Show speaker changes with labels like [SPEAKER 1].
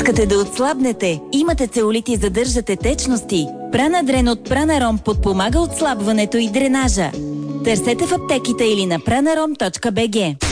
[SPEAKER 1] Искате да отслабнете? Имате целулит и задържате течности? Пранадрен от Пранаром подпомага отслабването и дренажа. Търсете в аптеките или на pranarom.bg.